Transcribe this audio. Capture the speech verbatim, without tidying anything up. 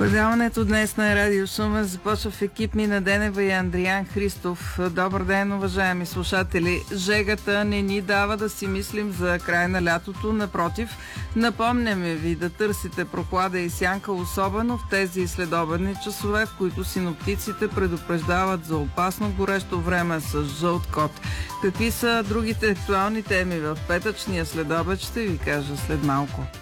Предаването днес на Радио Шумен започва в екип Мина Денева и Андриан Христов. Добър ден, уважаеми слушатели. Жегата не ни дава да си мислим за край на лятото. Напротив, напомняме ви да търсите прохлада и сянка, особено в тези следобедни часове, в които синоптиците предупреждават за опасно горещо време с жълт код. Какви са другите актуални теми в петъчния следобед, ще ви кажа след малко.